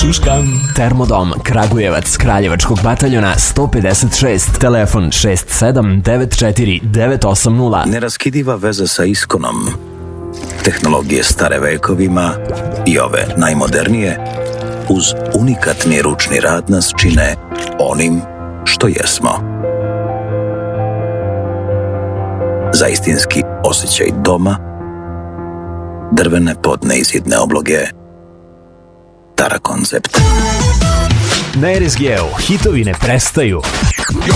šuškam. Termodom Kragujevac, Kraljevačkog bataljona 156, telefon 6794 Neraskidiva veza sa Iskonom. Tehnologije stare vekovima i ove najmodernije, uz unikatni ručni rad nas čine onim što jesmo. Za istinski osjećaj doma, drvene podne iz jedne obloge, Tara koncept. Na RSG-u hitovi ne prestaju.